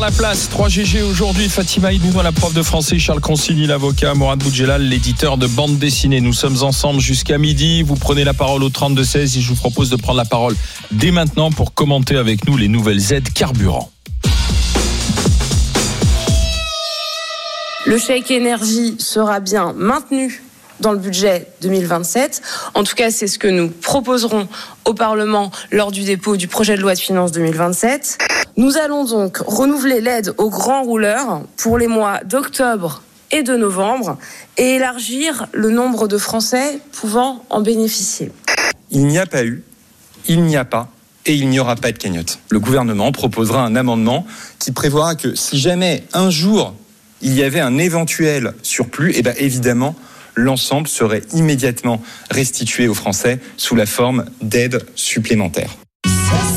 la place. 3 GG aujourd'hui. Fatima Idnou, la prof de français, Charles Consigny, l'avocat, Morad Boudjelal, l'éditeur de bande dessinée. Nous sommes ensemble jusqu'à midi. Vous prenez la parole au 32-16 et je vous propose de prendre la parole dès maintenant pour commenter avec nous les nouvelles aides carburant. Le chèque énergie sera bien maintenu dans le budget 2027. En tout cas, c'est ce que nous proposerons au Parlement lors du dépôt du projet de loi de finances 2027. Nous allons donc renouveler l'aide aux grands rouleurs pour les mois d'octobre et de novembre et élargir le nombre de Français pouvant en bénéficier. Il n'y a pas eu, il n'y a pas et il n'y aura pas de cagnotte. Le gouvernement proposera un amendement qui prévoira que si jamais un jour il y avait un éventuel surplus, évidemment, l'ensemble serait immédiatement restitué aux Français sous la forme d'aides supplémentaires.